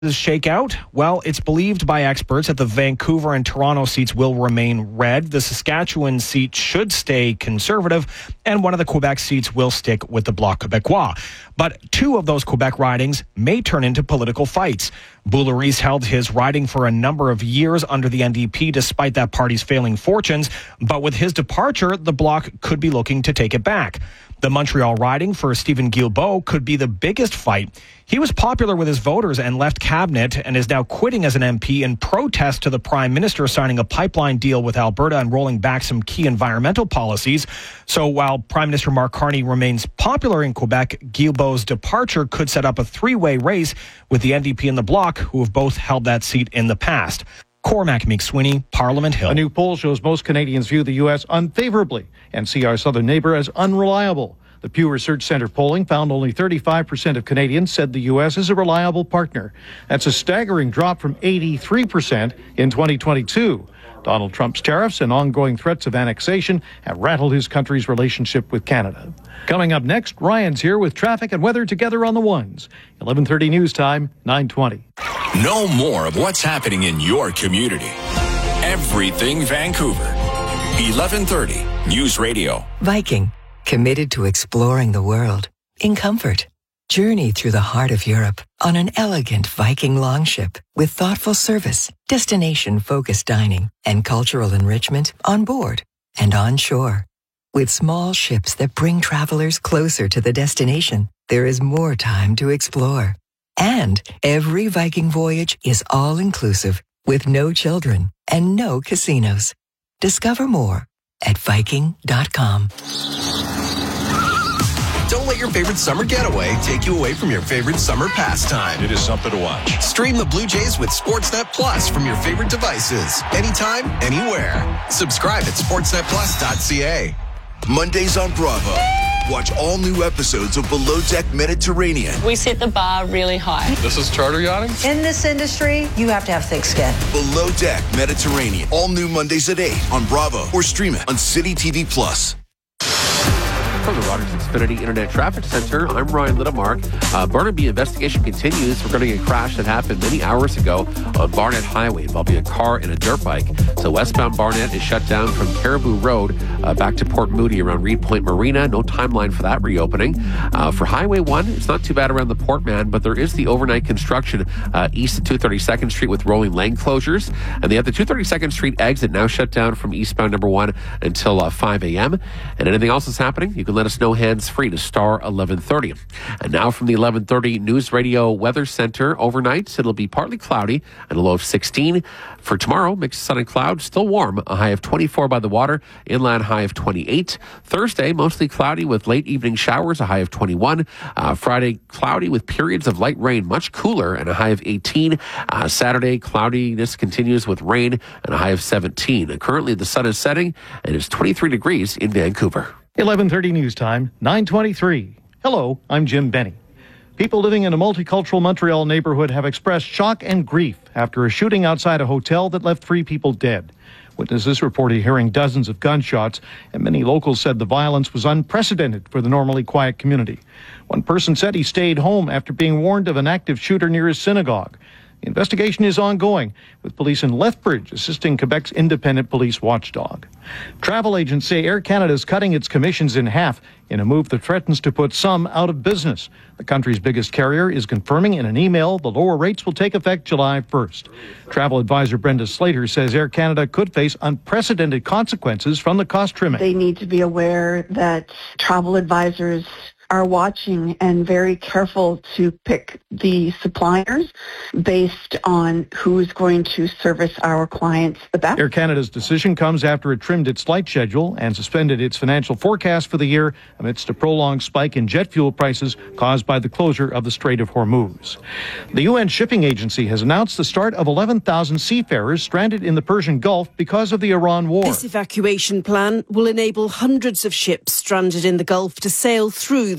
shake out? Well, it's believed by experts that the Vancouver and Toronto seats will remain red. The Saskatchewan seat should stay conservative, and one of the Quebec seats will stick with the Bloc Québécois. But two of those Quebec ridings may turn into political fights. Boularice held his riding for a number of years under the NDP despite that party's failing fortunes, but with his departure, the Bloc could be looking to take it back. The Montreal riding for Stephen Guilbeault could be the biggest fight. He was popular with his voters and left cabinet and is now quitting as an MP in protest to the Prime Minister signing a pipeline deal with Alberta and rolling back some key environmental policies. So while Prime Minister Mark Carney remains popular in Quebec, Guilbeault's departure could set up a three-way race with the NDP and the Bloc, who have both held that seat in the past. Cormac McSweeney, Parliament Hill. A new poll shows most Canadians view the U.S. unfavorably and see our southern neighbor as unreliable. The Pew Research Center polling found only 35% of Canadians said the U.S. is a reliable partner. That's a staggering drop from 83% in 2022. Donald Trump's tariffs and ongoing threats of annexation have rattled his country's relationship with Canada. Coming up next, Ryan's here with traffic and weather together on the ones. 11:30 news time, 9:20. Know more of what's happening in your community. Everything Vancouver. 11:30 News Radio. Viking, committed to exploring the world in comfort. Journey through the heart of Europe on an elegant Viking longship with thoughtful service, destination-focused dining, and cultural enrichment on board and on shore. With small ships that bring travelers closer to the destination, there is more time to explore. And every Viking voyage is all-inclusive with no children and no casinos. Discover more at Viking.com. Don't let your favorite summer getaway take you away from your favorite summer pastime. It is something to watch. Stream the Blue Jays with Sportsnet Plus from your favorite devices. Anytime, anywhere. Subscribe at sportsnetplus.ca. Mondays on Bravo. Watch all new episodes of Below Deck Mediterranean. We set the bar really high. This is charter yachting? In this industry, you have to have thick skin. Below Deck Mediterranean. All new Mondays at 8 on Bravo or stream it on City TV Plus. From the Rogers Xfinity Internet Traffic Center, I'm Ryan Littlemark. Burnaby investigation continues regarding a crash that happened many hours ago on Barnett Highway involving a car and a dirt bike. So westbound Barnett is shut down from Caribou Road back to Port Moody around Reed Point Marina. No timeline for that reopening. For Highway 1, it's not too bad around the Port Man, but there is the overnight construction east of 232nd Street with rolling lane closures. And they have the 232nd Street exit now shut down from eastbound number 1 until 5 a.m. And anything else that's happening, you can let us know hands-free to star 1130. And now from the 1130 News Radio Weather Center, overnight it'll be partly cloudy and a low of 16. For tomorrow, mixed sun and cloud, still warm, a high of 24 by the water, inland high of 28. Thursday, mostly cloudy with late evening showers, a high of 21. Friday, cloudy with periods of light rain, much cooler, and a high of 18. Saturday, cloudiness continues with rain and a high of 17. Currently, the sun is setting and it's 23 degrees in Vancouver. 11:30 news time, 9:23. Hello, I'm Jim Benny. People living in a multicultural Montreal neighborhood have expressed shock and grief after a shooting outside a hotel that left 3 people dead. Witnesses reported hearing dozens of gunshots, and many locals said the violence was unprecedented for the normally quiet community. One person said he stayed home after being warned of an active shooter near his synagogue. The investigation is ongoing, with police in Lethbridge assisting Quebec's independent police watchdog. Travel agents say Air Canada is cutting its commissions in half in a move that threatens to put some out of business. The country's biggest carrier is confirming in an email the lower rates will take effect July 1st. Travel advisor Brenda Slater says Air Canada could face unprecedented consequences from the cost trimming. They need to be aware that travel advisors are watching and very careful to pick the suppliers based on who's going to service our clients the best. Air Canada's decision comes after it trimmed its flight schedule and suspended its financial forecast for the year amidst a prolonged spike in jet fuel prices caused by the closure of the Strait of Hormuz. The UN Shipping Agency has announced the start of 11,000 seafarers stranded in the Persian Gulf because of the Iran war. This evacuation plan will enable hundreds of ships stranded in the Gulf to sail through the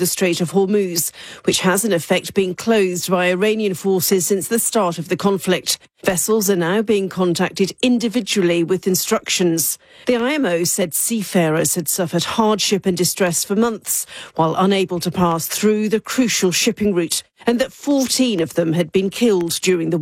the Strait of Hormuz, which has in effect been closed by Iranian forces since the start of the conflict. Vessels are now being contacted individually with instructions. The IMO said seafarers had suffered hardship and distress for months while unable to pass through the crucial shipping route, and that 14 of them had been killed during the